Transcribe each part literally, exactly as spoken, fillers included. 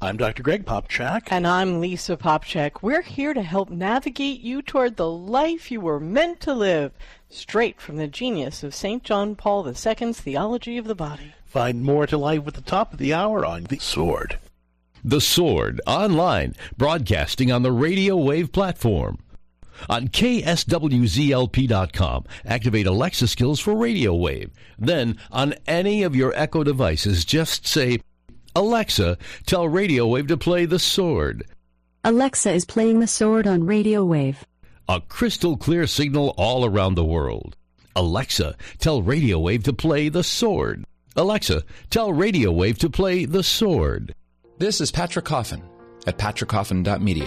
I'm Doctor Greg Popchak. And I'm Lisa Popchak. We're here to help navigate you toward the life you were meant to live, straight from the genius of Saint John Paul the Second's Theology of the Body. Find more to life at the top of the hour on The Sword. The Sword, online, broadcasting on the Radio Wave platform. On K S W Z L P dot com, activate Alexa skills for Radio Wave. Then, on any of your Echo devices, just say, Alexa, tell Radio Wave to play The Sword. Alexa is playing The Sword on Radio Wave. A crystal clear signal all around the world. Alexa, tell Radio Wave to play The Sword. Alexa, tell Radio Wave to play The Sword. This is Patrick Coffin at patrick coffin dot media.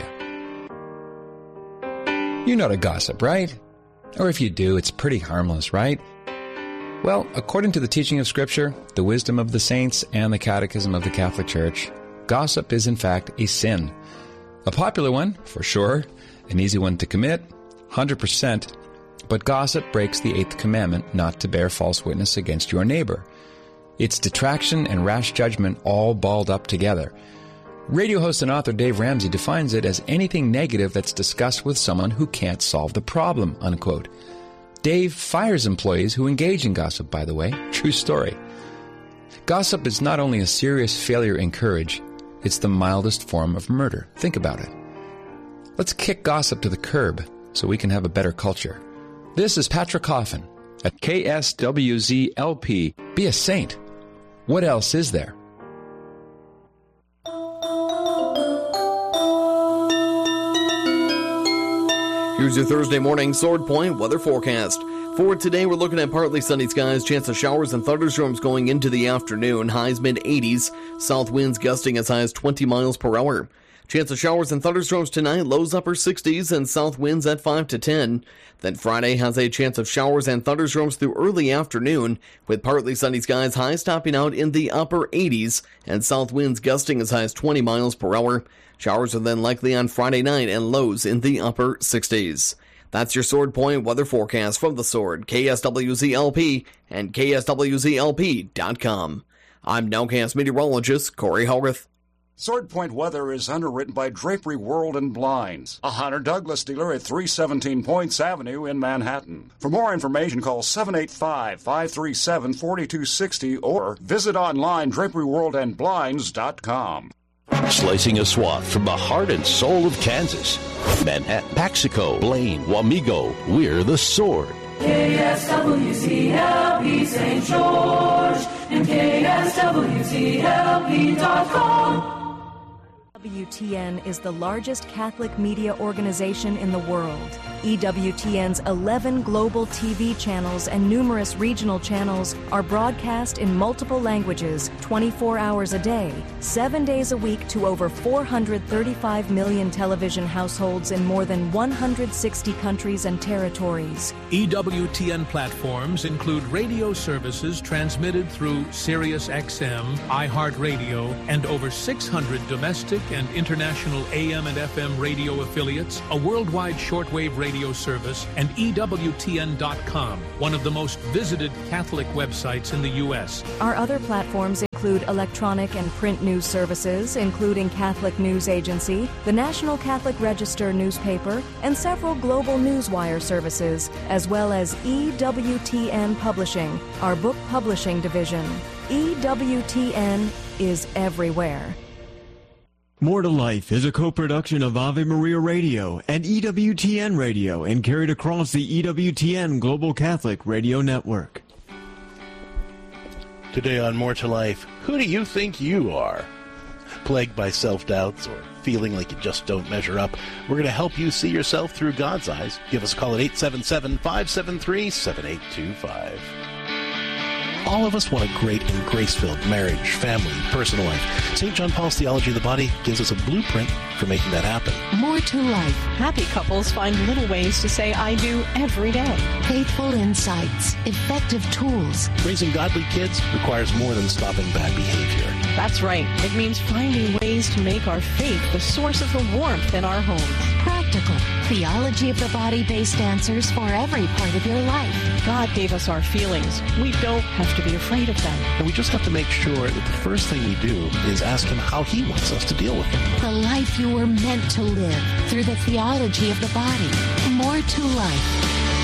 You're not a gossip, right? Or if you do, it's pretty harmless, right? Well, according to the teaching of Scripture, the wisdom of the saints, and the Catechism of the Catholic Church, gossip is in fact a sin. A popular one, for sure, an easy one to commit, one hundred percent, but gossip breaks the eighth commandment not to bear false witness against your neighbor. It's detraction and rash judgment all balled up together. Radio host and author Dave Ramsey defines it as anything negative that's discussed with someone who can't solve the problem, unquote. Dave fires employees who engage in gossip, by the way. True story. Gossip is not only a serious failure in courage, it's the mildest form of murder. Think about it. Let's kick gossip to the curb so we can have a better culture. This is Patrick Coffin at K S W Z L P. Be a saint. What else is there? Here's your Thursday morning Sword Point weather forecast. For today, we're looking at partly sunny skies, chance of showers and thunderstorms going into the afternoon, highs mid eighties, south winds gusting as high as twenty miles per hour. Chance of showers and thunderstorms tonight, lows upper sixties and south winds at five to ten. Then Friday has a chance of showers and thunderstorms through early afternoon, with partly sunny skies, highs topping out in the upper eighties and south winds gusting as high as twenty miles per hour. Showers are then likely on Friday night and lows in the upper sixties. That's your Sword Point weather forecast from The Sword, K S W Z L P and K S W Z L P dot com. I'm Nowcast meteorologist Corey Hogarth. Sword Point weather is underwritten by Drapery World and Blinds, a Hunter Douglas dealer at three seventeen Points Avenue in Manhattan. For more information, call seven eight five, five three seven, four two six zero or visit online drapery world and blinds dot com. Slicing a swath from the heart and soul of Kansas. Manhattan, Paxico, Blaine, Wamego, we're The Sword. K S W Z L P Saint George and K S W Z L P dot com. E W T N is the largest Catholic media organization in the world. E W T N's eleven global T V channels and numerous regional channels are broadcast in multiple languages twenty-four hours a day, seven days a week to over four hundred thirty-five million television households in more than one hundred sixty countries and territories. E W T N platforms include radio services transmitted through Sirius X M, iHeartRadio, and over six hundred domestic and international A M and F M radio affiliates, a worldwide shortwave radio service, and E W T N dot com, one of the most visited Catholic websites in the U S. Our other platforms include electronic and print news services, including Catholic News Agency, the National Catholic Register newspaper, and several global newswire services, as well as E W T N Publishing, our book publishing division. E W T N is everywhere. More to Life is a co-production of Ave Maria Radio and E W T N Radio and carried across the E W T N Global Catholic Radio Network. Today on More to Life, who do you think you are? Plagued by self-doubts or feeling like you just don't measure up, we're going to help you see yourself through God's eyes. Give us a call at eight seven seven, five seven three, seven eight two five. All of us want a great and grace-filled marriage, family, personal life. Saint John Paul's Theology of the Body gives us a blueprint for making that happen. More to life. Happy couples find little ways to say I do every day. Faithful insights. Effective tools. Raising godly kids requires more than stopping bad behavior. That's right. It means finding ways to make our faith the source of the warmth in our homes. Practical. theology of the body-based answers for every part of your life. God gave us our feelings. We don't have to be afraid of them. And we just have to make sure that the first thing we do is ask him how he wants us to deal with them. The life you were meant to live through the theology of the body. More to life.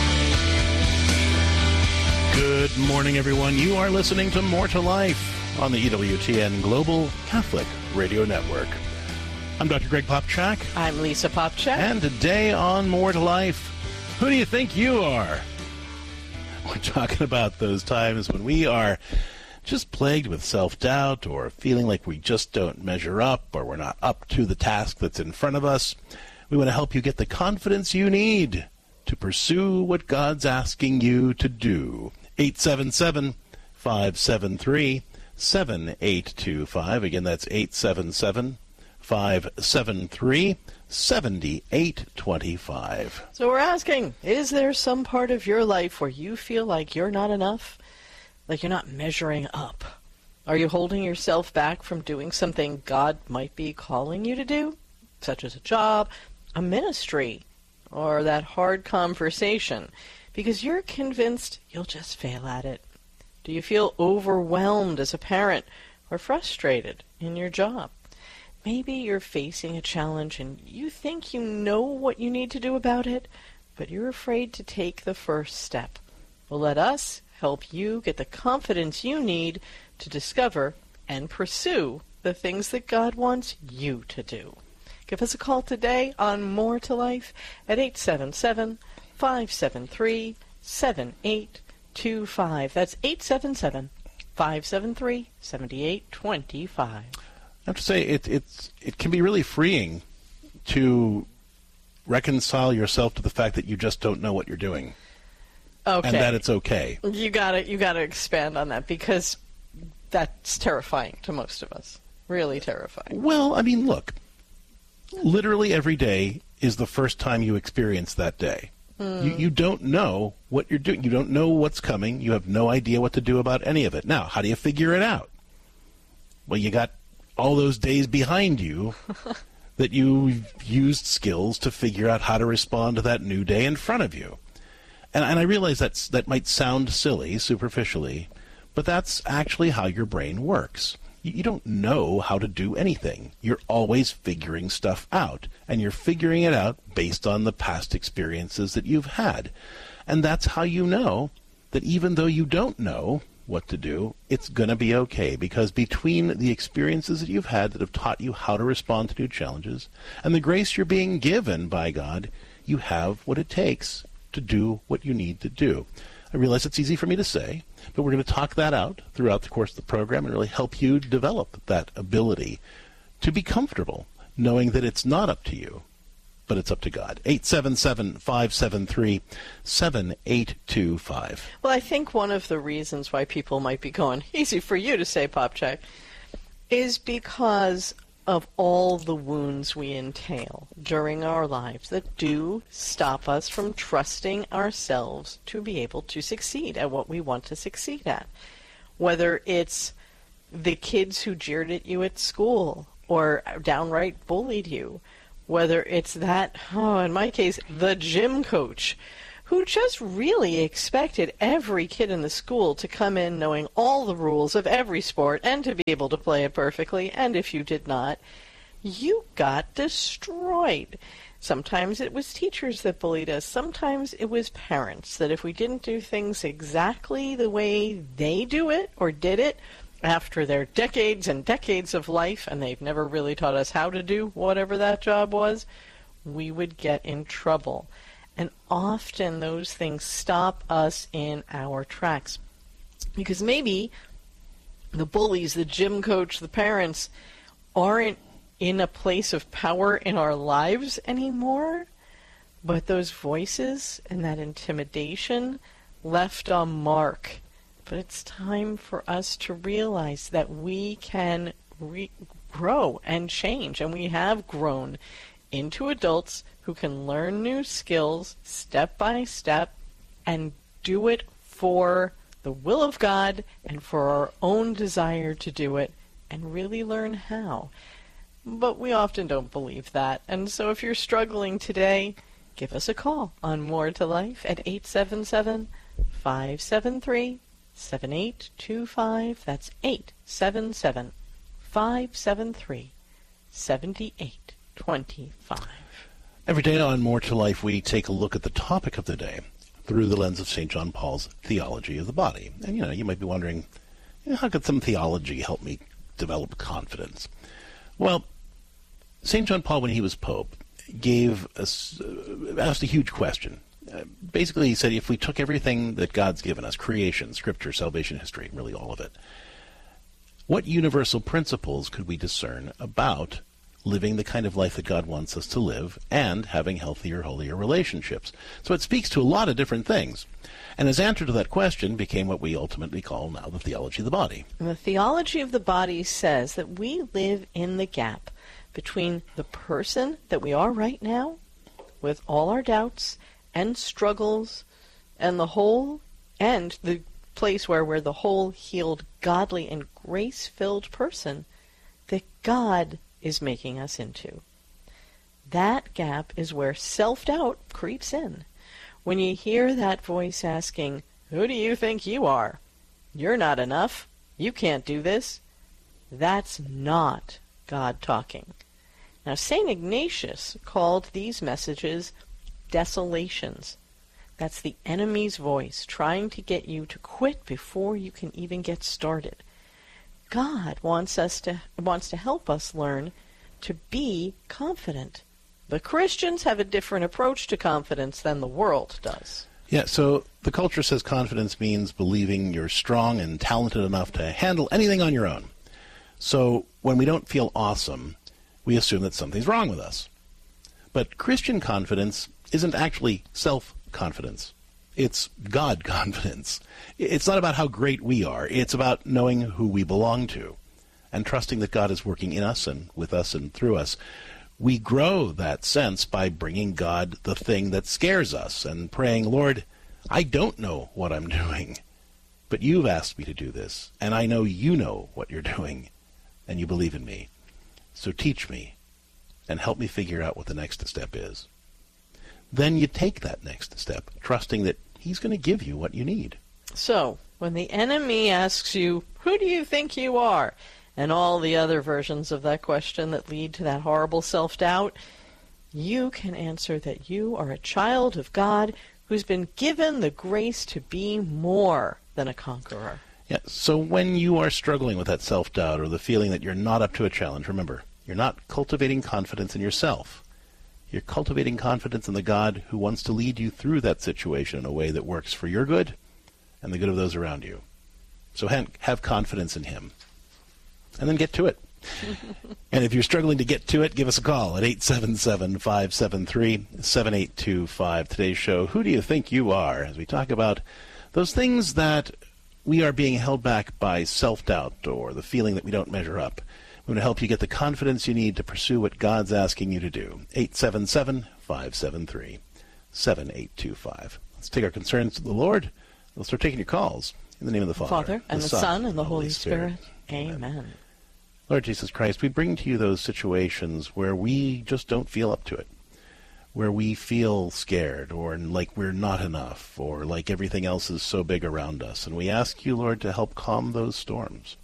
Good morning, everyone. You are listening to More to Life on the E W T N Global Catholic Radio Network. I'm Doctor Greg Popchak. I'm Lisa Popchak. And today on More to Life, who do you think you are? We're talking about those times when we are just plagued with self-doubt or feeling like we just don't measure up or we're not up to the task that's in front of us. We want to help you get the confidence you need to pursue what God's asking you to do. eight seven seven, five seven three, seven eight two five. Again, that's eight seven seven, five seven three, seven eight two five. So we're asking, is there some part of your life where you feel like you're not enough? Like you're not measuring up? Are you holding yourself back from doing something God might be calling you to do? Such as a job, a ministry, or that hard conversation, because you're convinced you'll just fail at it. Do you feel overwhelmed as a parent or frustrated in your job? Maybe you're facing a challenge and you think you know what you need to do about it, but you're afraid to take the first step. Well, let us help you get the confidence you need to discover and pursue the things that God wants you to do. Give us a call today on More to Life at eight seven seven, five seven three, seven eight two five. That's eight seven seven, five seven three, seven eight two five. I have to say, it, it's, it can be really freeing to reconcile yourself to the fact that you just don't know what you're doing. Okay. And that it's okay. You gotta, you gotta expand on that, because that's terrifying to most of us. Really terrifying. Well, I mean, look, literally every day is the first time you experience that day. Mm. You, you don't know what you're doing. You don't know what's coming. You have no idea what to do about any of it. Now, how do you figure it out? Well, you got all those days behind you that you used skills to figure out how to respond to that new day in front of you. And, and I realize that's, that might sound silly, superficially, but that's actually how your brain works. You, you don't know how to do anything. You're always figuring stuff out, and you're figuring it out based on the past experiences that you've had. And that's how you know that even though you don't know what to do, it's going to be okay, because between the experiences that you've had that have taught you how to respond to new challenges and the grace you're being given by God, you have what it takes to do what you need to do. I realize it's easy for me to say, but we're going to talk that out throughout the course of the program and really help you develop that ability to be comfortable knowing that it's not up to you, but it's up to God. eight seven seven, five seven three, seven eight two five. Well, I think one of the reasons why people might be going, easy for you to say, Popchak, is because of all the wounds we entail during our lives that do stop us from trusting ourselves to be able to succeed at what we want to succeed at. Whether it's the kids who jeered at you at school or downright bullied you, whether it's that, oh, in my case, the gym coach who just really expected every kid in the school to come in knowing all the rules of every sport and to be able to play it perfectly, and if you did not, you got destroyed. Sometimes it was teachers that bullied us. Sometimes it was parents that if we didn't do things exactly the way they do it or did it after their decades and decades of life, and they've never really taught us how to do whatever that job was, we would get in trouble. And often those things stop us in our tracks. Because maybe the bullies, the gym coach, the parents aren't in a place of power in our lives anymore, but those voices and that intimidation left a mark. But it's time for us to realize that we can re- grow and change, and we have grown into adults who can learn new skills step by step and do it for the will of God and for our own desire to do it and really learn how. But we often don't believe that. And so if you're struggling today, give us a call on More to Life at eight seven seven, five seven three, seven eight two five. That's eight seven seven, five seven three, seven eight two five. Every day on More to Life, we take a look at the topic of the day through the lens of Saint John Paul's theology of the body. And, you know, you might be wondering, you know, how could some theology help me develop confidence? Well, Saint John Paul, when he was Pope, gave us, uh, asked a huge question. Uh, basically, he said, if we took everything that God's given us, creation, scripture, salvation, history, really all of it, what universal principles could we discern about living the kind of life that God wants us to live and having healthier, holier relationships? So it speaks to a lot of different things. And his answer to that question became what we ultimately call now the theology of the body. And the theology of the body says that we live in the gap between the person that we are right now, with all our doubts and struggles, and the whole, and the place where we're the whole, healed, godly, and grace-filled person that God is making us into. That gap is where self-doubt creeps in. When you hear that voice asking, "Who do you think you are? You're not enough. You can't do this." That's not God talking. Now, Saint Ignatius called these messages desolations. That's the enemy's voice trying to get you to quit before you can even get started. God wants us to wants to help us learn to be confident. The Christians have a different approach to confidence than the world does. Yeah, so the culture says confidence means believing you're strong and talented enough to handle anything on your own. So when we don't feel awesome, we assume that something's wrong with us. But Christian confidence isn't actually self-confidence. It's God confidence. It's not about how great we are. It's about knowing who we belong to and trusting that God is working in us and with us and through us. We grow that sense by bringing God the thing that scares us and praying, "Lord, I don't know what I'm doing, but you've asked me to do this, and I know you know what you're doing, and you believe in me. So teach me and help me figure out what the next step is." Then you take that next step, trusting that he's going to give you what you need. So, when the enemy asks you, "Who do you think you are?" and all the other versions of that question that lead to that horrible self-doubt, you can answer that you are a child of God who's been given the grace to be more than a conqueror. Yeah, so when you are struggling with that self-doubt or the feeling that you're not up to a challenge, remember, you're not cultivating confidence in yourself. You're cultivating confidence in the God who wants to lead you through that situation in a way that works for your good and the good of those around you. So have confidence in him. And then get to it. And if you're struggling to get to it, give us a call at eight seven seven, five seven three, seven eight two five. Today's show, Who Do You Think You Are? As we talk about those things that we are being held back by self-doubt or the feeling that we don't measure up. We want to help you get the confidence you need to pursue what God's asking you to do. eight seven seven, five seven three, seven eight two five. Let's take our concerns to the Lord. We'll start taking your calls. In the name of the Father, Father and the, the Son, Son, and the Holy, Holy Spirit. Spirit. Amen. Amen. Lord Jesus Christ, we bring to you those situations where we just don't feel up to it, where we feel scared or like we're not enough or like everything else is so big around us. And we ask you, Lord, to help calm those storms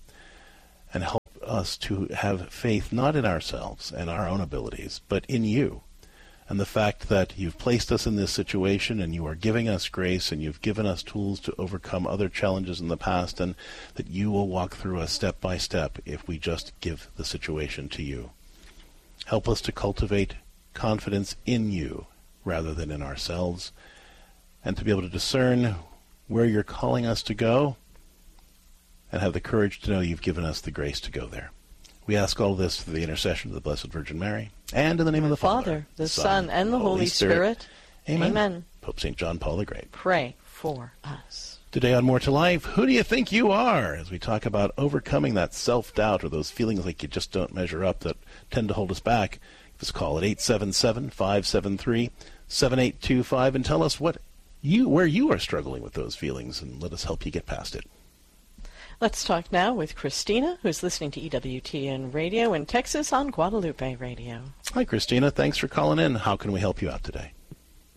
and help us to have faith not in ourselves and our own abilities, but in you. And the fact that you've placed us in this situation and you are giving us grace and you've given us tools to overcome other challenges in the past, and that you will walk through us step by step if we just give the situation to you. Help us to cultivate confidence in you rather than in ourselves, and to be able to discern where you're calling us to go and have the courage to know you've given us the grace to go there. We ask all this through the intercession of the Blessed Virgin Mary, and in the name of the Father, Father the Son, and the Holy Spirit. Spirit. Amen. Amen. Pope Saint John Paul the Great. Pray for us. Today on More to Life, who do you think you are? As we talk about overcoming that self-doubt or those feelings like you just don't measure up that tend to hold us back, give us a call at eight seven seven, five seven three, seven eight two five and tell us what you, where you are struggling with those feelings, and let us help you get past it. Let's talk now with Christina, who's listening to E W T N Radio in Texas on Guadalupe Radio. Hi, Christina. Thanks for calling in. How can we help you out today?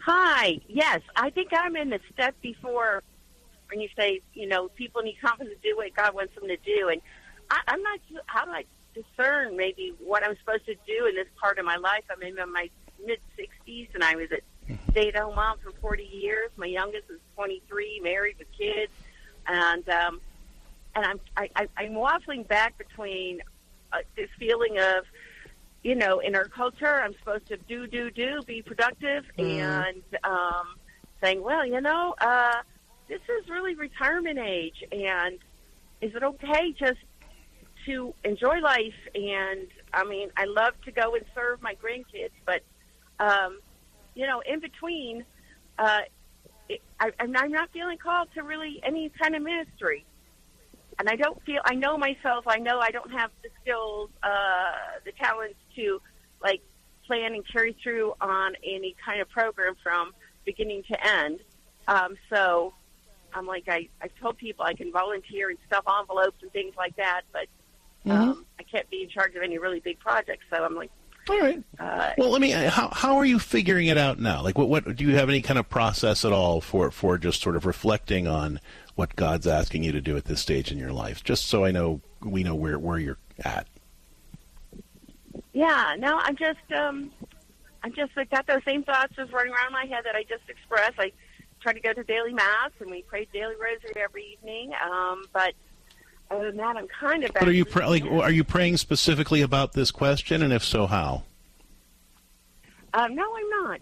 Hi. Yes, I think I'm in the step before when you say, you know, people need confidence to do what God wants them to do. And I, I'm not sure, how do I discern maybe what I'm supposed to do in this part of my life? I'm in my mid-sixties, and I was a stay-at-home mom for forty years. My youngest is twenty-three, married with kids. And um, and I'm, I, I, I'm waffling back between uh, this feeling of, you know, in our culture, I'm supposed to do, do, do, be productive, mm. and um, saying, well, you know, uh, this is really retirement age, and is it okay just to enjoy life? And, I mean, I love to go and serve my grandkids, but, um, you know, in between, uh, it, I, I'm not feeling called to really any kind of ministry. And I don't feel, I know myself, I know I don't have the skills, uh, the talents to, like, plan and carry through on any kind of program from beginning to end. Um, so I'm like, I, I've told people I can volunteer and stuff envelopes and things like that, but um, mm-hmm. I can't be in charge of any really big projects. So I'm like, all right. Uh, well, let me. How how are you figuring it out now? Like, what what do you have any kind of process at all for for just sort of reflecting on what God's asking you to do at this stage in your life? Just so I know, we know where where you're at. Yeah. No, I'm just um, I'm just like got those same thoughts just running around my head that I just expressed. I try to go to daily mass, and we pray daily rosary every evening. Um, but other than that, I'm kind of. But are you pray, like are you praying specifically about this question, and if so, how? Um, no, I'm not.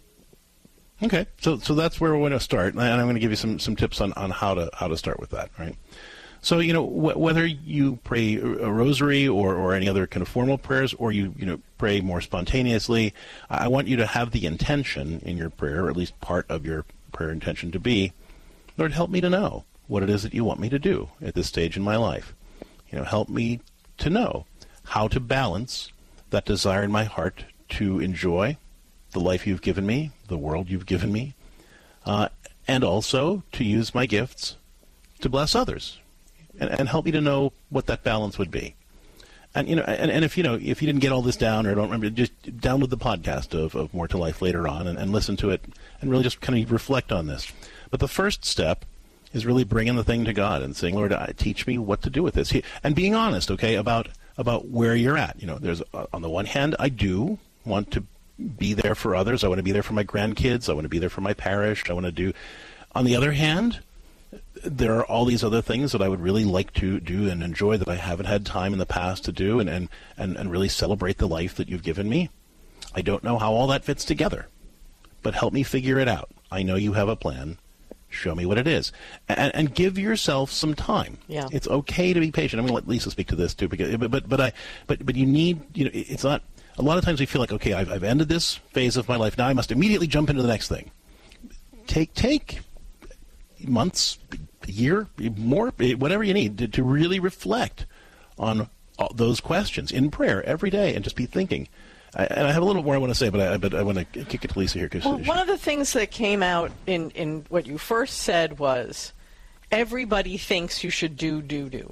Okay, so so that's where we're going to start, and I'm going to give you some, some tips on, on how to how to start with that. Right. So you know wh- whether you pray a rosary or, or any other kind of formal prayers, or you you know pray more spontaneously, I want you to have the intention in your prayer, or at least part of your prayer intention, to be, Lord, help me to know what it is that you want me to do at this stage in my life. You know, help me to know how to balance that desire in my heart to enjoy the life you've given me, the world you've given me, uh, and also to use my gifts to bless others, and, and help me to know what that balance would be. And you know, and, and if you know, if you didn't get all this down or don't remember, just download the podcast of, of More to Life later on and, and listen to it, and really just kind of reflect on this. But the first step is really bringing the thing to God and saying, Lord, teach me what to do with this, and being honest, okay, about about where you're at. You know, there's uh, on the one hand, I do want to be there for others. I want to be there for my grandkids. I want to be there for my parish. I want to do. On the other hand, there are all these other things that I would really like to do and enjoy that I haven't had time in the past to do, and, and, and, and really celebrate the life that you've given me. I don't know how all that fits together, but help me figure it out. I know you have a plan. Show me what it is, and, and give yourself some time. Yeah. It's okay to be patient. I'm going to let Lisa speak to this too, because but but but I but but you need you know it's not. A lot of times we feel like, okay, I've I've ended this phase of my life. Now I must immediately jump into the next thing. Take take months, a year, more, whatever you need to, to really reflect on all those questions in prayer every day, and just be thinking. I, and I have a little more I want to say, but I, but I want to kick it to Lisa here. Cause well, she, one of the things that came out in, in what you first said was, everybody thinks you should do, do, do.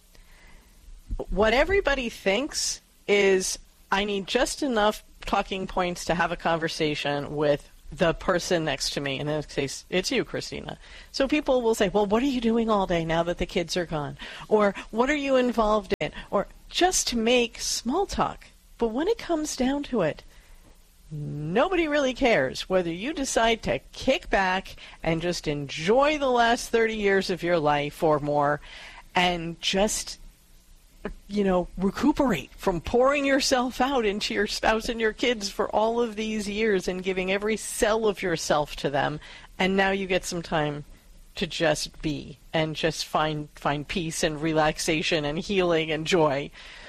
What everybody thinks is, I need just enough talking points to have a conversation with the person next to me. In this case, it's you, Christina. So people will say, well, what are you doing all day now that the kids are gone? Or what are you involved in? Or just to make small talk. But when it comes down to it, nobody really cares whether you decide to kick back and just enjoy the last thirty years of your life or more and just, you know, recuperate from pouring yourself out into your spouse and your kids for all of these years and giving every cell of yourself to them. And now you get some time to just be and just find find peace and relaxation and healing and joy.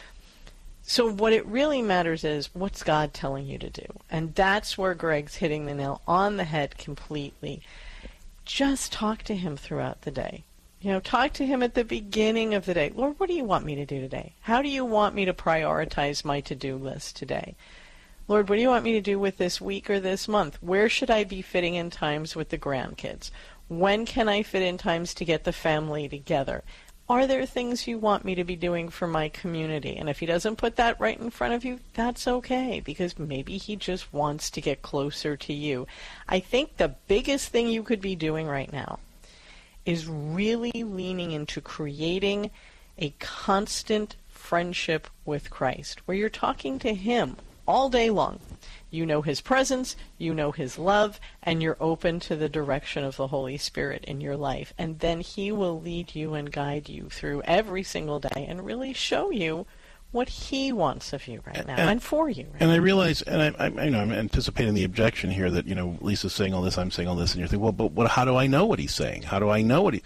So what it really matters is, what's God telling you to do? And that's where Greg's hitting the nail on the head completely. Just talk to him throughout the day. You know, talk to him at the beginning of the day. Lord, what do you want me to do today? How do you want me to prioritize my to-do list today? Lord, what do you want me to do with this week or this month? Where should I be fitting in times with the grandkids? When can I fit in times to get the family together? Are there things you want me to be doing for my community? And if he doesn't put that right in front of you, that's okay, because maybe he just wants to get closer to you. I think the biggest thing you could be doing right now is really leaning into creating a constant friendship with Christ, where you're talking to him all day long. You know his presence, you know his love, and you're open to the direction of the Holy Spirit in your life. And then he will lead you and guide you through every single day and really show you what he wants of you right now and, and for you. Right and I now. realize, and I, I, you know, I'm anticipating the objection here that, you know, Lisa's saying all this, I'm saying all this, and you're thinking, well, but what, how do I know what he's saying? How do I know what he...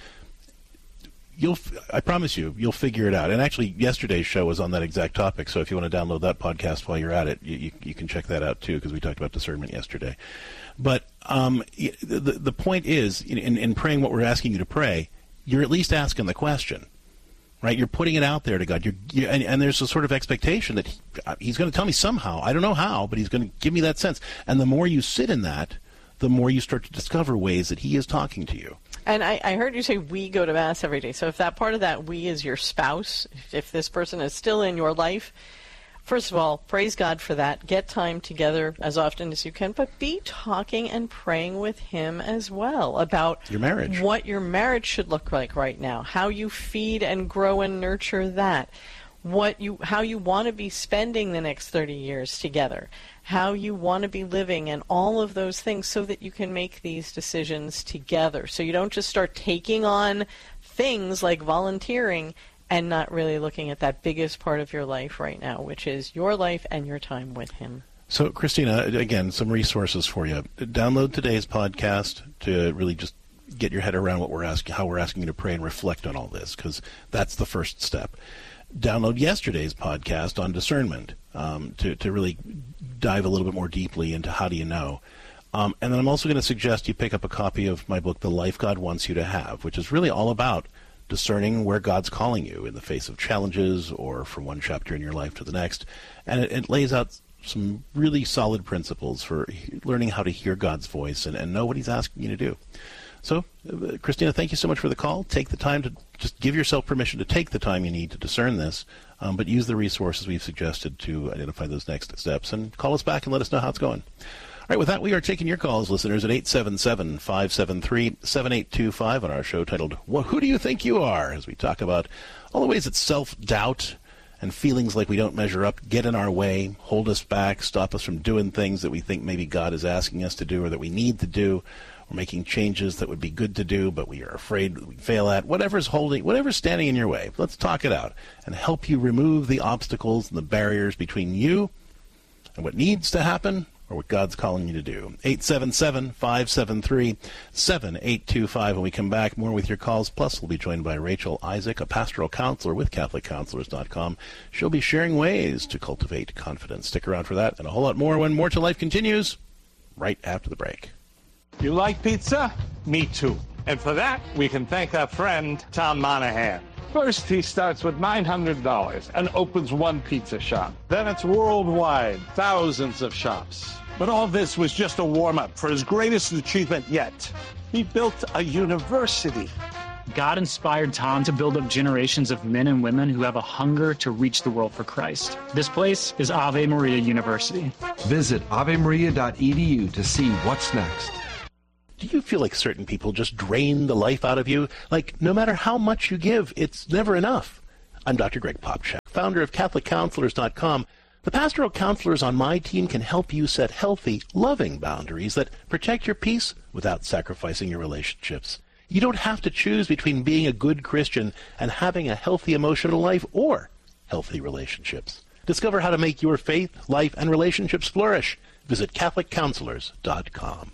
You'll, I promise you, you'll figure it out. And actually, yesterday's show was on that exact topic, so if you want to download that podcast while you're at it, you, you, you can check that out, too, because we talked about discernment yesterday. But um, the, the point is, in, in praying what we're asking you to pray, you're at least asking the question, right? You're putting it out there to God. You're, you, and, and there's a sort of expectation that he, he's going to tell me somehow. I don't know how, but he's going to give me that sense. And the more you sit in that, the more you start to discover ways that he is talking to you. And I, I heard you say we go to Mass every day. So if that part of that we is your spouse, if this person is still in your life, first of all, praise God for that. Get time together as often as you can, but be talking and praying with him as well about your marriage, what your marriage should look like right now, how you feed and grow and nurture that, what you, how you want to be spending the next thirty years together, how you want to be living, and all of those things, so that you can make these decisions together. So you don't just start taking on things like volunteering and not really looking at that biggest part of your life right now, which is your life and your time with him. So, Christina, again, some resources for you. Download today's podcast to really just get your head around what we're asking, how we're asking you to pray and reflect on all this, because that's the first step. Download yesterday's podcast on discernment um, to, to really dive a little bit more deeply into how do you know. Um, and then I'm also going to suggest you pick up a copy of my book, The Life God Wants You to Have, which is really all about discerning where God's calling you in the face of challenges or from one chapter in your life to the next. And it, it lays out some really solid principles for learning how to hear God's voice and, and know what he's asking you to do. So, uh, Christina, thank you so much for the call. Take the time to just give yourself permission to take the time you need to discern this, um, but use the resources we've suggested to identify those next steps. And call us back and let us know how it's going. All right, with that, we are taking your calls, listeners, at eight seven seven, five seven three, seven eight two five on our show titled, well, Who Do You Think You Are?, as we talk about all the ways that self-doubt and feelings like we don't measure up get in our way, hold us back, stop us from doing things that we think maybe God is asking us to do or that we need to do. We're making changes that would be good to do, but we are afraid we fail at. Whatever's holding, whatever's standing in your way, let's talk it out and help you remove the obstacles and the barriers between you and what needs to happen or what God's calling you to do. eight seven seven, five seven three, seven eight two five. When we come back, more with your calls. Plus, we'll be joined by Rachel Isaac, a pastoral counselor with Catholic Counselors dot com. She'll be sharing ways to cultivate confidence. Stick around for that and a whole lot more when More to Life continues right after the break. You like pizza? Me too. And for that, we can thank our friend, Tom Monahan. First, he starts with nine hundred dollars and opens one pizza shop. Then it's worldwide, thousands of shops. But all this was just a warm-up for his greatest achievement yet. He built a university. God inspired Tom to build up generations of men and women who have a hunger to reach the world for Christ. This place is Ave Maria University. Visit ave maria dot e d u to see what's next. Do you feel like certain people just drain the life out of you? Like, no matter how much you give, it's never enough. I'm Doctor Greg Popchak, founder of Catholic Counselors dot com. The pastoral counselors on my team can help you set healthy, loving boundaries that protect your peace without sacrificing your relationships. You don't have to choose between being a good Christian and having a healthy emotional life or healthy relationships. Discover how to make your faith, life, and relationships flourish. Visit Catholic Counselors dot com.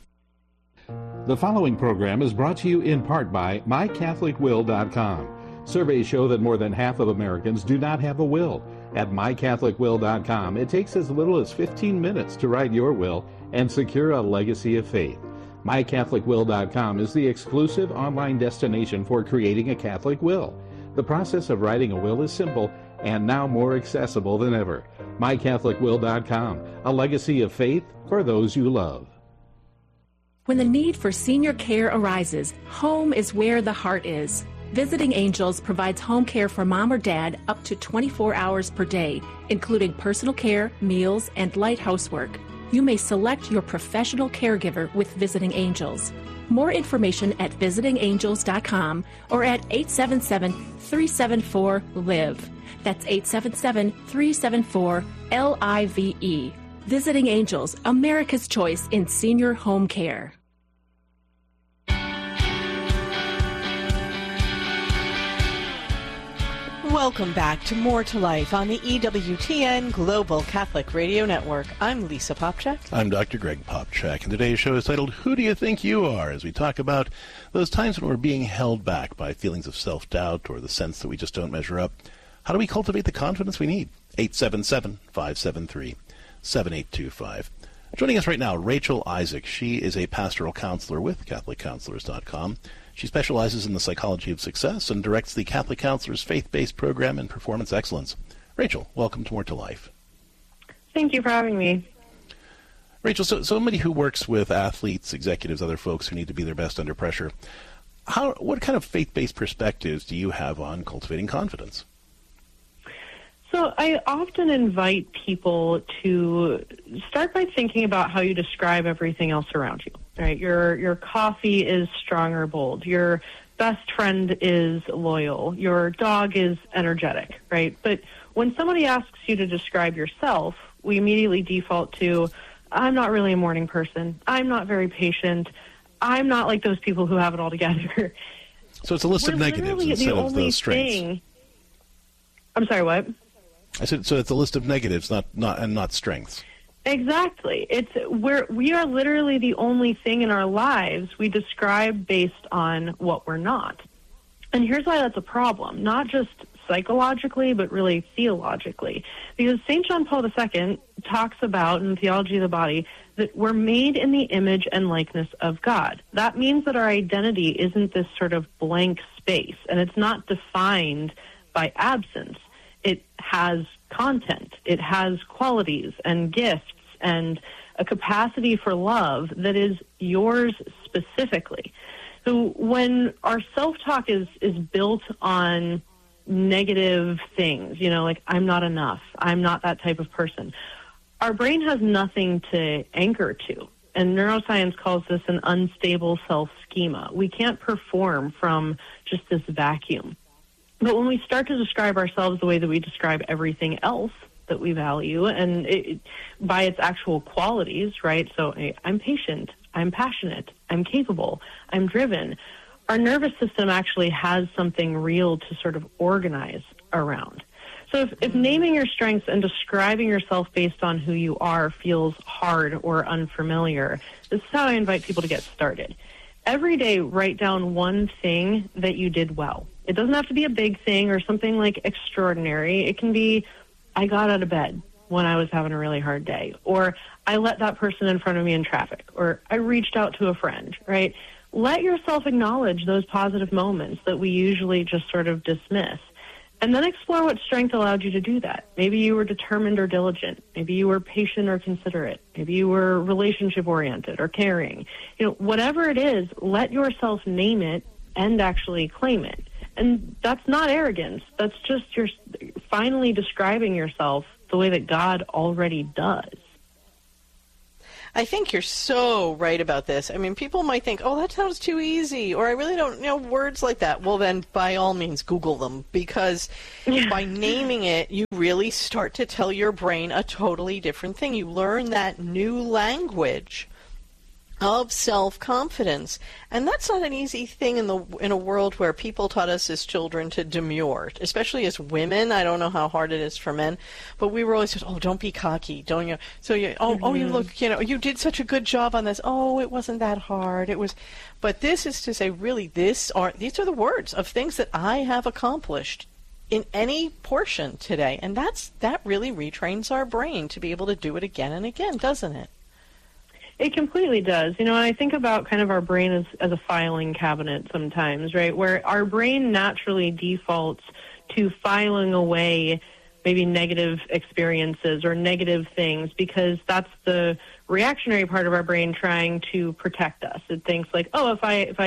The following program is brought to you in part by my catholic will dot com. Surveys show that more than half of Americans do not have a will. At my catholic will dot com, it takes as little as fifteen minutes to write your will and secure a legacy of faith. my catholic will dot com is the exclusive online destination for creating a Catholic will. The process of writing a will is simple and now more accessible than ever. my catholic will dot com, a legacy of faith for those you love. When the need for senior care arises, home is where the heart is. Visiting Angels provides home care for mom or dad up to twenty-four hours per day, including personal care, meals, and light housework. You may select your professional caregiver with Visiting Angels. More information at visiting angels dot com or at eight seven seven, three seven four, L I V E. That's eight seven seven, three seven four, L I V E. Visiting Angels, America's choice in senior home care. Welcome back to More to Life on the E W T N Global Catholic Radio Network. I'm Lisa Popcak. I'm Doctor Greg Popcak, and today's show is titled, Who Do You Think You Are? As we talk about those times when we're being held back by feelings of self-doubt or the sense that we just don't measure up. How do we cultivate the confidence we need? eight seven seven, five seven three, seven eight two five. Joining us right now, Rachel Isaac. She is a pastoral counselor with Catholic Counselors dot com. She specializes in the psychology of success and directs the Catholic Counselors faith-based program in performance excellence. Rachel, welcome to More to Life. Thank you for having me. Rachel, so somebody who works with athletes, executives, other folks who need to be their best under pressure, how, what kind of faith-based perspectives do you have on cultivating confidence? So I often invite people to start by thinking about how you describe everything else around you. Right? Your your coffee is strong or bold. Your best friend is loyal. Your dog is energetic, right? But when somebody asks you to describe yourself, we immediately default to, I'm not really a morning person. I'm not very patient. I'm not like those people who have it all together. So it's a list We're of negatives instead the of the strengths. Thing, I'm sorry, what? I said, so it's a list of negatives, not not and not strengths. Exactly. It's we're we are literally the only thing in our lives we describe based on what we're not. And here's why that's a problem, not just psychologically, but really theologically. Because Saint John Paul the Second talks about, in the Theology of the Body, that we're made in the image and likeness of God. That means that our identity isn't this sort of blank space, and it's not defined by absence. It has content. It has qualities and gifts and a capacity for love that is yours specifically. So when our self-talk is, is built on negative things, you know, like I'm not enough, I'm not that type of person, our brain has nothing to anchor to. And neuroscience calls this an unstable self-schema. We can't perform from just this vacuum. But when we start to describe ourselves the way that we describe everything else that we value, and it, by its actual qualities, right? So I'm patient, I'm passionate, I'm capable, I'm driven. Our nervous system actually has something real to sort of organize around. So if, if naming your strengths and describing yourself based on who you are feels hard or unfamiliar, this is how I invite people to get started. Every day, write down one thing that you did well. It doesn't have to be a big thing or something like extraordinary. It can be, I got out of bed when I was having a really hard day, or I let that person in front of me in traffic, or I reached out to a friend, right? Let yourself acknowledge those positive moments that we usually just sort of dismiss. And then explore what strength allowed you to do that. Maybe you were determined or diligent. Maybe you were patient or considerate. Maybe you were relationship-oriented or caring. You know, whatever it is, let yourself name it and actually claim it. And that's not arrogance. That's just your finally describing yourself the way that God already does. I think you're so right about this. I mean, people might think, oh, that sounds too easy, or I really don't know words like that. Well, then, by all means, Google them, because yeah. by naming it, you really start to tell your brain a totally different thing. You learn that new language of self-confidence. And that's not an easy thing in the in a world where people taught us as children to demur, especially as women. I don't know how hard it is for men, but we were always said, oh, don't be cocky, don't you? So you, oh, mm-hmm. oh, you look, you know, you did such a good job on this. Oh, it wasn't that hard. It was, but this is to say, really, this are these are the words of things that I have accomplished in any portion today, and that's that really retrains our brain to be able to do it again and again, doesn't it? It completely does. You know, and I think about kind of our brain as, as a filing cabinet sometimes, right, where our brain naturally defaults to filing away maybe negative experiences or negative things because that's the reactionary part of our brain trying to protect us. It thinks like, oh, if I if I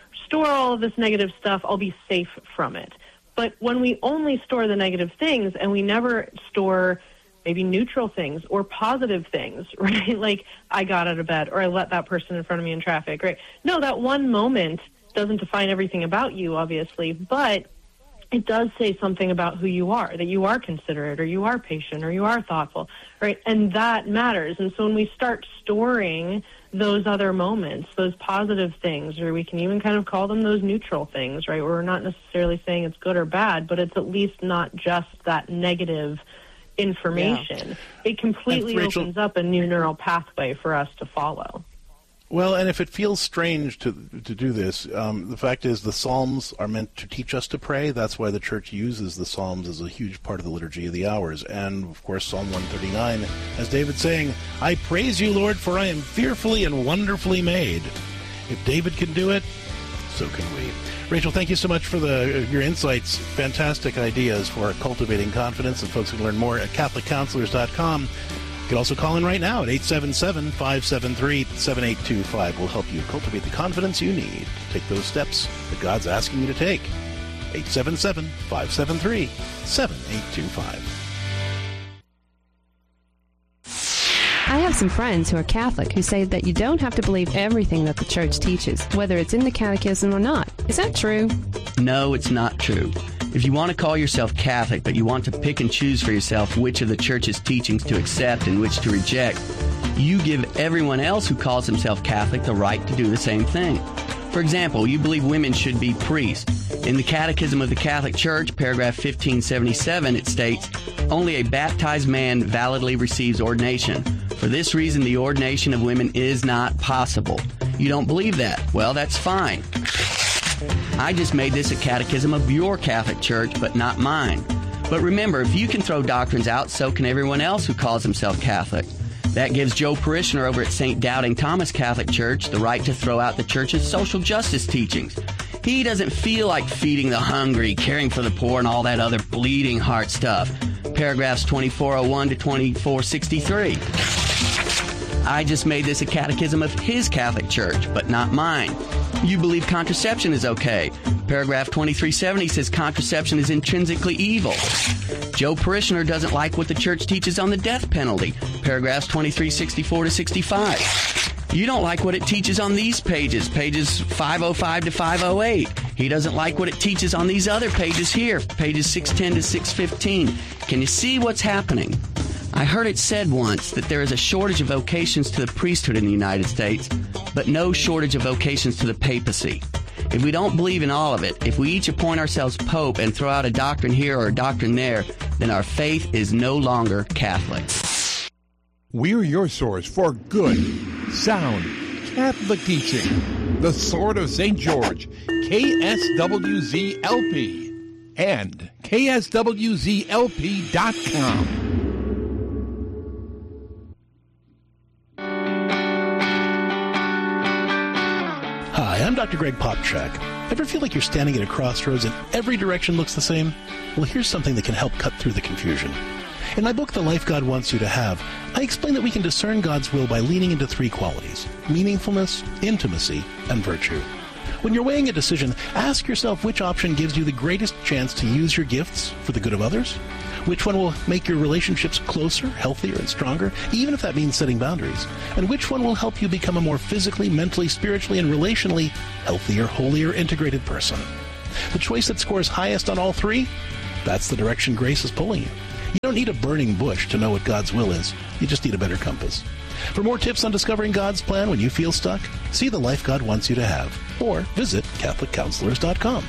store all of this negative stuff, I'll be safe from it. But when we only store the negative things and we never store maybe neutral things or positive things, right? Like, I got out of bed, or I let that person in front of me in traffic, right? No, that one moment doesn't define everything about you, obviously, but it does say something about who you are, that you are considerate, or you are patient, or you are thoughtful, right? And that matters. And so when we start storing those other moments, those positive things, or we can even kind of call them those neutral things, right? Where we're not necessarily saying it's good or bad, but it's at least not just that negative information. Yeah. It completely Rachel, opens up a new neural pathway for us to follow. Well, and if it feels strange to to do this, um, the fact is the Psalms are meant to teach us to pray. That's why the Church uses the Psalms as a huge part of the Liturgy of the Hours. And, of course, Psalm one thirty-nine has David saying, I praise you, Lord, for I am fearfully and wonderfully made. If David can do it, so can we. Rachel, thank you so much for the your insights. Fantastic ideas for cultivating confidence, and folks can learn more at Catholic Counselors dot com. You can also call in right now at eight seven seven, five seven three, seven eight two five. We'll help you cultivate the confidence you need to take those steps that God's asking you to take. eight seven seven, five seven three, seven eight two five. I have some friends who are Catholic who say that you don't have to believe everything that the Church teaches, whether it's in the Catechism or not. Is that true? No, it's not true. If you want to call yourself Catholic, but you want to pick and choose for yourself which of the Church's teachings to accept and which to reject, you give everyone else who calls himself Catholic the right to do the same thing. For example, you believe women should be priests. In the Catechism of the Catholic Church, paragraph fifteen seventy-seven, it states, only a baptized man validly receives ordination. For this reason, the ordination of women is not possible. You don't believe that? Well, that's fine. I just made this a catechism of your Catholic Church, but not mine. But remember, if you can throw doctrines out, so can everyone else who calls himself Catholic. That gives Joe Parishioner over at Saint Doubting Thomas Catholic Church the right to throw out the Church's social justice teachings. He doesn't feel like feeding the hungry, caring for the poor, and all that other bleeding heart stuff. Paragraphs twenty-four oh one to twenty-four sixty-three. I just made this a catechism of his Catholic Church, but not mine. You believe contraception is okay. Paragraph twenty-three seventy says contraception is intrinsically evil. Joe Parishioner doesn't like what the Church teaches on the death penalty. Paragraphs twenty-three sixty-four to sixty-five. You don't like what it teaches on these pages, pages five oh five to five oh eight. He doesn't like what it teaches on these other pages here, pages six ten to six fifteen. Can you see what's happening? I heard it said once that there is a shortage of vocations to the priesthood in the United States, but no shortage of vocations to the papacy. If we don't believe in all of it, if we each appoint ourselves pope and throw out a doctrine here or a doctrine there, then our faith is no longer Catholic. We're your source for good, sound, Catholic teaching. The Sword of Saint George, K S W Z L P, and K S W Z L P dot com. Hi, I'm Doctor Greg Popchak. Ever feel like you're standing at a crossroads and every direction looks the same? Well, here's something that can help cut through the confusion. In my book, The Life God Wants You to Have, I explain that we can discern God's will by leaning into three qualities: meaningfulness, intimacy, and virtue. When you're weighing a decision, ask yourself which option gives you the greatest chance to use your gifts for the good of others. Which one will make your relationships closer, healthier, and stronger, even if that means setting boundaries? And which one will help you become a more physically, mentally, spiritually, and relationally healthier, holier, integrated person? The choice that scores highest on all three? That's the direction grace is pulling you. You don't need a burning bush to know what God's will is. You just need a better compass. For more tips on discovering God's plan when you feel stuck, see The Life God Wants You to Have, or visit Catholic Counselors dot com.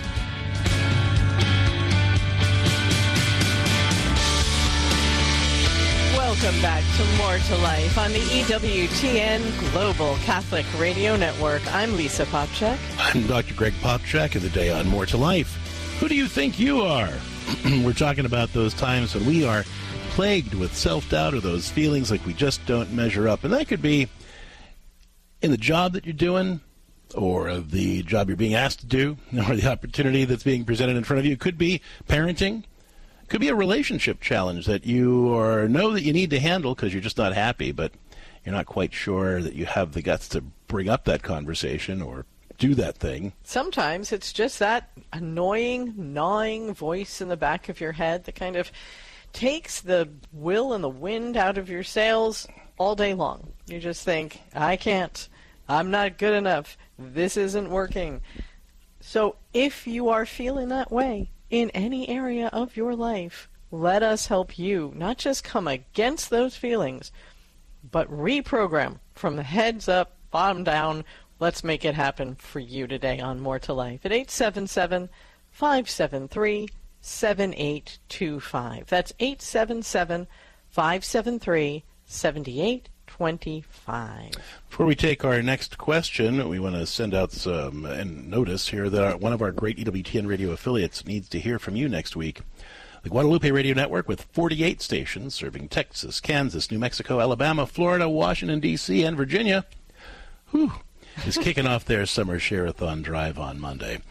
Welcome back to More to Life on the E W T N Global Catholic Radio Network. I'm Lisa Popchak. I'm Doctor Greg Popchak, and today on More to Life, who do you think you are? We're talking about those times when we are plagued with self-doubt or those feelings like we just don't measure up. And that could be in the job that you're doing, or the job you're being asked to do, or the opportunity that's being presented in front of you. It could be parenting. Could be a relationship challenge that you or know that you need to handle because you're just not happy, but you're not quite sure that you have the guts to bring up that conversation or do that thing. Sometimes it's just that annoying, gnawing voice in the back of your head that kind of takes the will and the wind out of your sails all day long. You just think, I can't. I'm not good enough. This isn't working. So if you are feeling that way in any area of your life, let us help you not just come against those feelings, but reprogram from the heads up, bottom down. Let's make it happen for you today on More to Life at eight seven seven, five seven three, seven eight two five. That's eight seven seven, five seven three, seven eight two five. Before we take our next question, we want to send out some and notice here that our, one of our great E W T N radio affiliates needs to hear from you next week. The Guadalupe Radio Network, with forty-eight stations serving Texas, Kansas, New Mexico, Alabama, Florida, Washington, D C, and Virginia, whew, is kicking off their summer share-a-thon drive on Monday.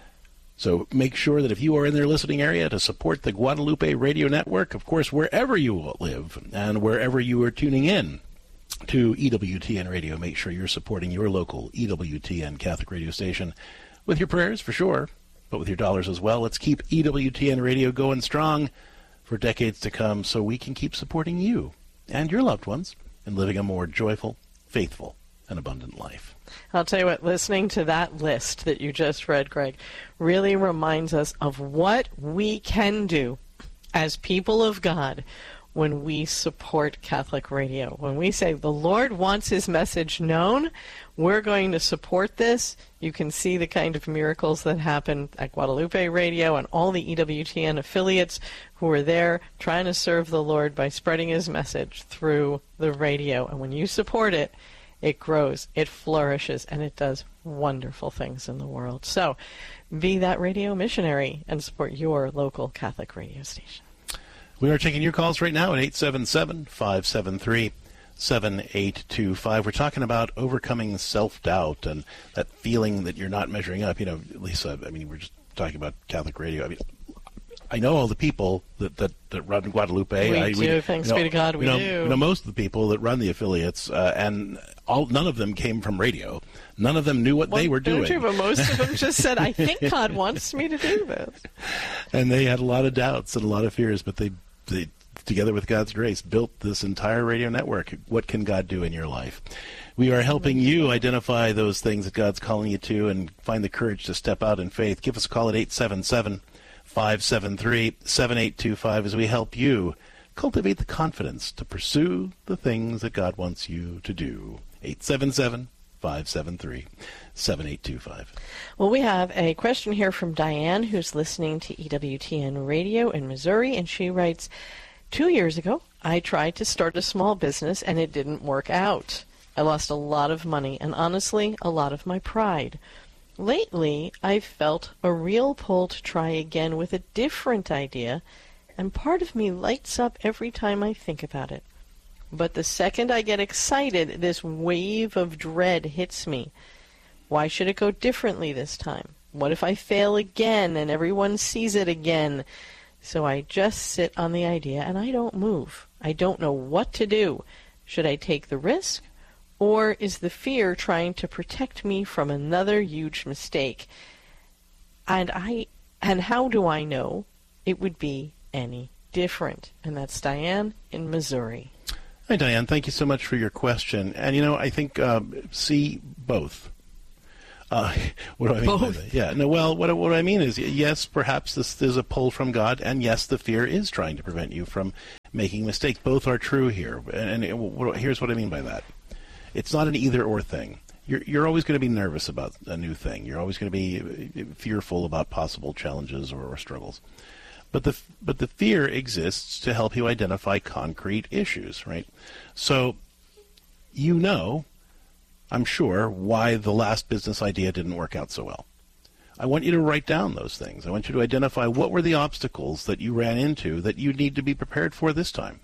So make sure that if you are in their listening area to support the Guadalupe Radio Network, of course, wherever you live and wherever you are tuning in to E W T N Radio, make sure you're supporting your local E W T N Catholic radio station with your prayers, for sure, but with your dollars as well. Let's keep E W T N Radio going strong for decades to come so we can keep supporting you and your loved ones and living a more joyful, faithful, and abundant life. I'll tell you what, listening to that list that you just read, Greg, really reminds us of what we can do as people of God when we support Catholic radio. When we say the Lord wants his message known, we're going to support this. You can see the kind of miracles that happen at Guadalupe Radio and all the E W T N affiliates who are there trying to serve the Lord by spreading his message through the radio. And when you support it, it grows, it flourishes, and it does wonderful things in the world. So be that radio missionary and support your local Catholic radio station. We are taking your calls right now at eight seven seven, five seven three, seven eight two five. We're talking about overcoming self-doubt and that feeling that you're not measuring up. You know, Lisa, I mean, we're just talking about Catholic radio. I mean, I know all the people that, that, that run Guadalupe. We I, do. We, Thanks you know, be to God, we you know, do. You know, most of the people that run the affiliates, uh, and all none of them came from radio. None of them knew what well, they were doing. True, but most of them just said, I think God wants me to do this. And they had a lot of doubts and a lot of fears, but they, they, together with God's grace, built this entire radio network. What can God do in your life? We are helping you identify those things that God's calling you to and find the courage to step out in faith. Give us a call at eight seven seven, five seven three, seven eight two five as we help you cultivate the confidence to pursue the things that God wants you to do. eight seven seven, five seven three, seven eight two five. Well, we have a question here from Diane, who's listening to E W T N Radio in Missouri, and she writes, Two years ago, I tried to start a small business, and it didn't work out. I lost a lot of money and, honestly, a lot of my pride. Lately, I've felt a real pull to try again with a different idea, and part of me lights up every time I think about it. But the second I get excited, this wave of dread hits me. Why should it go differently this time? What if I fail again and everyone sees it again? So I just sit on the idea and I don't move. I don't know what to do. Should I take the risk? Or is the fear trying to protect me from another huge mistake? And I and how do I know it would be any different? And that's Diane in Missouri. Hi, Diane. Thank you so much for your question. And, you know, I think um, see both. Uh, what do I mean Both. by that? Yeah. No. Well, what what I mean is, yes, perhaps this is a pull from God, and yes, the fear is trying to prevent you from making mistakes. Both are true here, and, and what, here's what I mean by that: it's not an either or thing. You're you're always going to be nervous about a new thing. You're always going to be fearful about possible challenges or, or struggles. But the but the fear exists to help you identify concrete issues, right? So, you know. I'm sure, why the last business idea didn't work out so well. I want you to write down those things. I want you to identify what were the obstacles that you ran into that you need to be prepared for this time.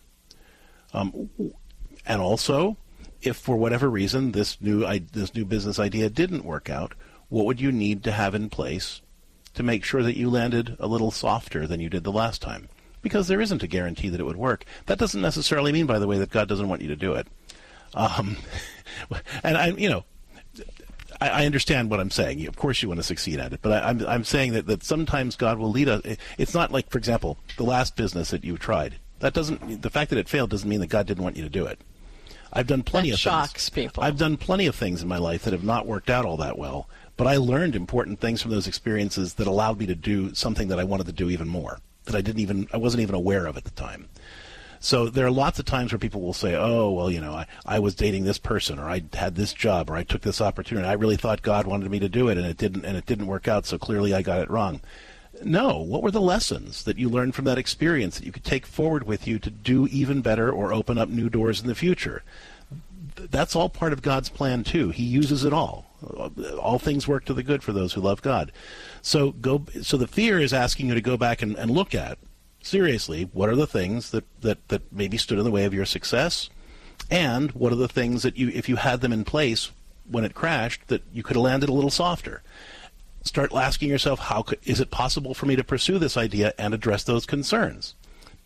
Um, and also, if for whatever reason this new this new business idea didn't work out, what would you need to have in place to make sure that you landed a little softer than you did the last time? Because there isn't a guarantee that it would work. That doesn't necessarily mean, by the way, that God doesn't want you to do it. Um, and I, you know, I, I, I understand what I'm saying. You, of course you want to succeed at it, but I, I'm I'm saying that, that sometimes God will lead us. It's not like, for example, the last business that you tried. That doesn't, the fact that it failed doesn't mean that God didn't want you to do it. I've done plenty that of shocks things. people. I've done plenty of things in my life that have not worked out all that well, but I learned important things from those experiences that allowed me to do something that I wanted to do even more, that I didn't even, I wasn't even aware of at the time. So there are lots of times where people will say, oh, well, you know, I, I was dating this person, or I had this job, or I took this opportunity. I really thought God wanted me to do it, and it didn't, and it didn't work out, so clearly I got it wrong. No, what were the lessons that you learned from that experience that you could take forward with you to do even better or open up new doors in the future? That's all part of God's plan, too. He uses it all. All things work to the good for those who love God. So go. So the fear is asking you to go back and, and look at, seriously, what are the things that, that, that maybe stood in the way of your success? And what are the things that you, if you had them in place when it crashed, that you could have landed a little softer? Start asking yourself, how could, is it possible for me to pursue this idea and address those concerns?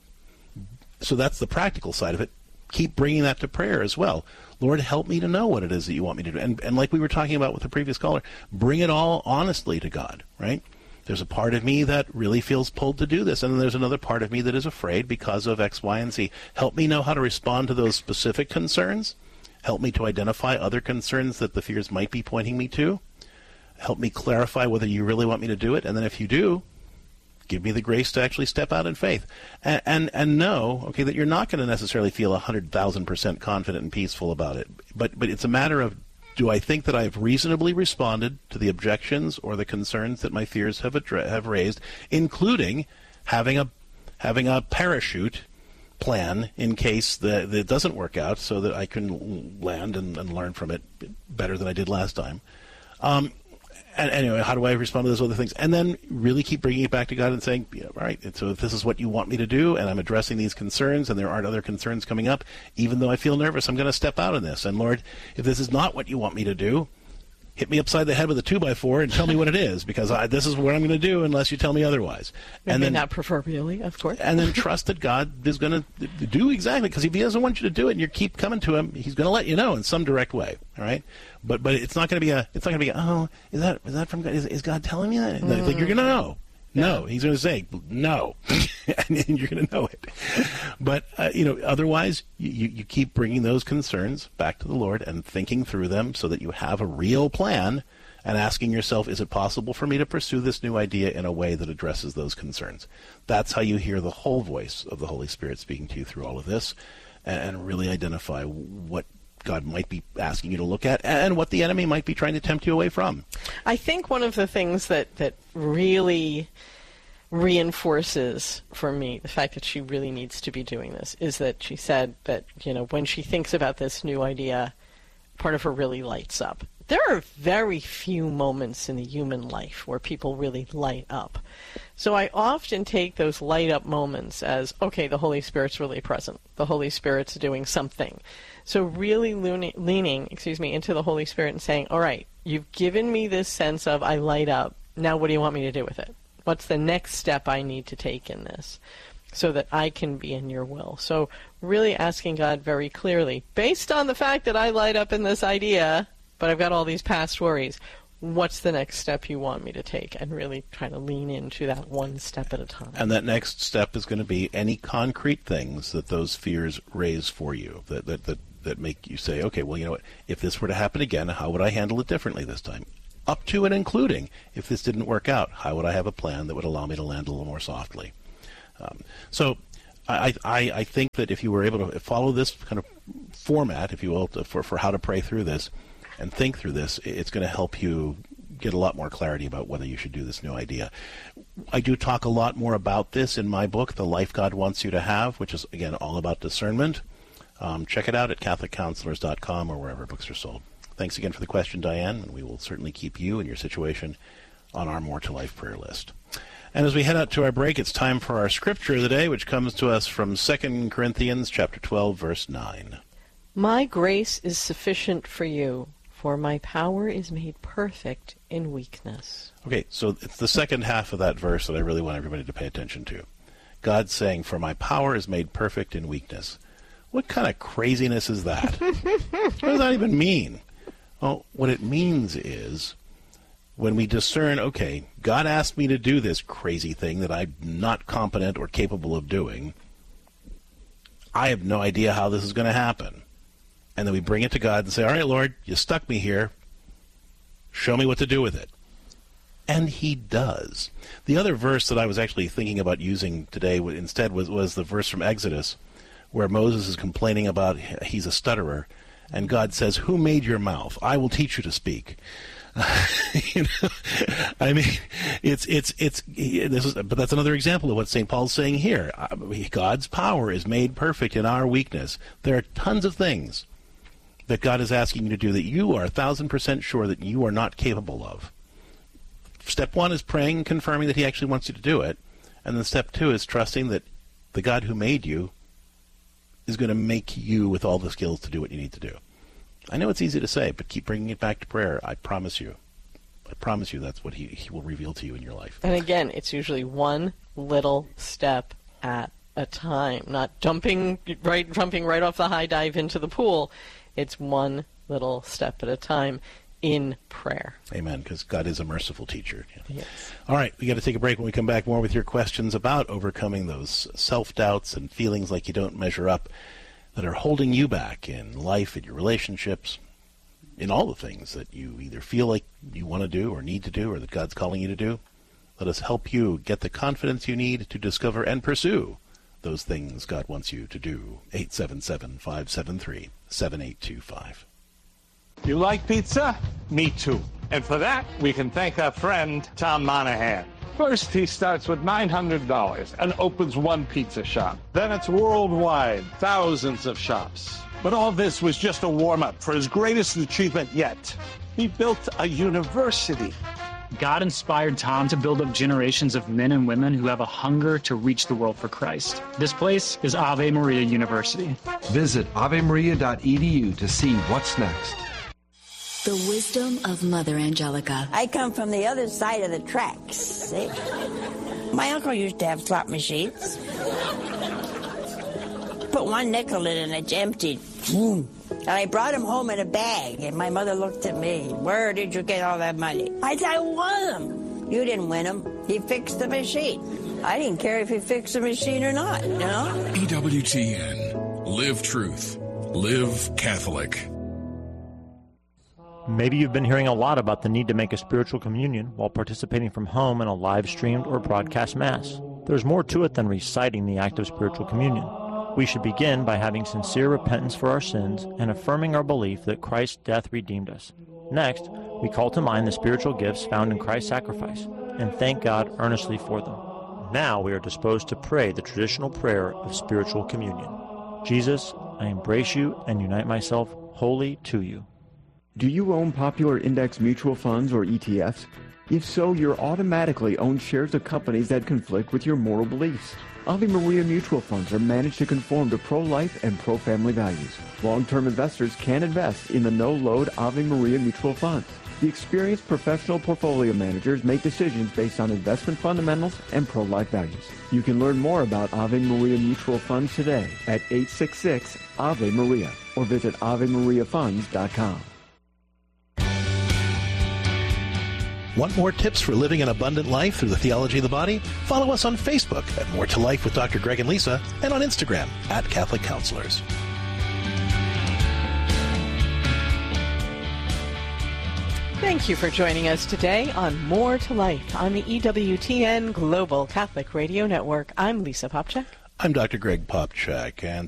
So that's the practical side of it. Keep bringing that to prayer as well. Lord, help me to know what it is that you want me to do. And, and like we were talking about with the previous caller, bring it all honestly to God, right? There's a part of me that really feels pulled to do this, and then there's another part of me that is afraid because of X, Y, and Z. Help me know how to respond to those specific concerns. Help me to identify other concerns that the fears might be pointing me to. Help me clarify whether you really want me to do it, and then if you do, give me the grace to actually step out in faith. And and, and know, okay, that you're not going to necessarily feel one hundred thousand percent confident and peaceful about it, but but it's a matter of, do I think that I've reasonably responded to the objections or the concerns that my fears have addre- have raised, including having a having a parachute plan in case the, that it doesn't work out, so that I can land and, and learn from it better than I did last time. Um, and anyway, how do I respond to those other things? And then really keep bringing it back to God and saying, yeah, all right, so if this is what you want me to do, and I'm addressing these concerns, and there aren't other concerns coming up, even though I feel nervous, I'm going to step out in this. And Lord, if this is not what you want me to do, hit me upside the head with a two by four and tell me what it is, because I, this is what I'm going to do unless you tell me otherwise. Maybe and then, not proverbially, of course. And then trust that God is going to do exactly, because if he doesn't want you to do it and you keep coming to him, he's going to let you know in some direct way. All right, but but it's not going to be a it's not going to be a, oh, is that is that from God? Is, is God telling me that? Mm. Like, you're going to know. No, he's going to say no, and you're going to know it. But uh, you know, otherwise, you, you keep bringing those concerns back to the Lord and thinking through them, so that you have a real plan, and asking yourself, is it possible for me to pursue this new idea in a way that addresses those concerns? That's how you hear the whole voice of the Holy Spirit speaking to you through all of this, and, and really identify what God might be asking you to look at, and what the enemy might be trying to tempt you away from. I think one of the things that, that really reinforces for me the fact that she really needs to be doing this is that she said that, you know, when she thinks about this new idea, part of her really lights up. There are very few moments in the human life where people really light up. So I often take those light up moments as, okay, the Holy Spirit's really present. The Holy Spirit's doing something. So really leaning, leaning, excuse me, into the Holy Spirit and saying, all right, you've given me this sense of I light up. Now what do you want me to do with it? What's the next step I need to take in this so that I can be in your will? So really asking God very clearly, based on the fact that I light up in this idea, but I've got all these past worries, what's the next step you want me to take? And really trying to lean into that one step at a time. And that next step is going to be any concrete things that those fears raise for you, that that that, that make you say, okay, well, you know what, if this were to happen again, how would I handle it differently this time? Up to and including, if this didn't work out, how would I have a plan that would allow me to land a little more softly? Um, so I, I, I think that if you were able to follow this kind of format, if you will, to, for, for how to pray through this and think through this, it's going to help you get a lot more clarity about whether you should do this new idea. I do talk a lot more about this in my book, The Life God Wants You to Have, which is, again, all about discernment. Um, check it out at catholic counselors dot com or wherever books are sold. Thanks again for the question, Diane, and we will certainly keep you and your situation on our More to Life prayer list. And as we head out to our break, it's time for our scripture of the day, which comes to us from Second Corinthians chapter twelve, verse nine. My grace is sufficient for you, for my power is made perfect in weakness. Okay, so it's the second half of that verse that I really want everybody to pay attention to. God's saying, for my power is made perfect in weakness. What kind of craziness is that? What does that even mean? Well, what it means is when we discern, okay, God asked me to do this crazy thing that I'm not competent or capable of doing. I have no idea how this is going to happen. And then we bring it to God and say, all right, Lord, you stuck me here. Show me what to do with it. And he does. The other verse that I was actually thinking about using today instead was, was the verse from Exodus, where Moses is complaining about he's a stutterer, and God says, who made your mouth? I will teach you to speak. you know, I mean, it's it's it's this is, but that's another example of what Saint Paul's saying here. God's power is made perfect in our weakness. There are tons of things that God is asking you to do that you are a thousand percent sure that you are not capable of. Step one is praying and confirming that he actually wants you to do it, and then step two is trusting that the God who made you is going to make you with all the skills to do what you need to do. I know it's easy to say, but keep bringing it back to prayer. I promise you. I promise you that's what he, he will reveal to you in your life. And again, it's usually one little step at a time, not jumping right, jumping right off the high dive into the pool. It's one little step at a time in prayer. Amen, because God is a merciful teacher. Yes. All right, we got to take a break. When we come back, more with your questions about overcoming those self-doubts and feelings like you don't measure up that are holding you back in life, in your relationships, in all the things that you either feel like you want to do or need to do or that God's calling you to do. Let us help you get the confidence you need to discover and pursue those things God wants you to do. eight seven seven, five seven three, seven eight two five. You like pizza? Me too. And for that, we can thank our friend, Tom Monahan. First, he starts with nine hundred dollars and opens one pizza shop. Then it's worldwide, thousands of shops. But all this was just a warm-up for his greatest achievement yet. He built a university. God inspired Tom to build up generations of men and women who have a hunger to reach the world for Christ. This place is Ave Maria University. Visit ave maria dot e d u to see what's next. The wisdom of Mother Angelica. I come from the other side of the tracks. See? My uncle used to have slot machines. Put one nickel in and it's emptied. Boom. And I brought him home in a bag, and my mother looked at me. Where did you get all that money? I said, I won them. You didn't win them. He fixed the machine. I didn't care if he fixed the machine or not, you know? E W T N. Live truth. Live Catholic. Maybe you've been hearing a lot about the need to make a spiritual communion while participating from home in a live-streamed or broadcast Mass. There's more to it than reciting the act of spiritual communion. We should begin by having sincere repentance for our sins and affirming our belief that Christ's death redeemed us. Next, we call to mind the spiritual gifts found in Christ's sacrifice and thank God earnestly for them. Now we are disposed to pray the traditional prayer of spiritual communion. Jesus, I embrace you and unite myself wholly to you. Do you own popular index mutual funds or E T Fs? If so, you're automatically own shares of companies that conflict with your moral beliefs. Ave Maria mutual funds are managed to conform to pro-life and pro-family values. Long-term investors can invest in the no-load Ave Maria mutual funds. The experienced professional portfolio managers make decisions based on investment fundamentals and pro-life values. You can learn more about Ave Maria mutual funds today at eight six six Ave Maria or visit ave maria funds dot com. Want more tips for living an abundant life through the theology of the body? Follow us on Facebook at More to Life with Doctor Greg and Lisa, and on Instagram at Catholic Counselors. Thank you for joining us today on More to Life on the E W T N Global Catholic Radio Network. I'm Lisa Popchak. I'm Doctor Greg Popchak, and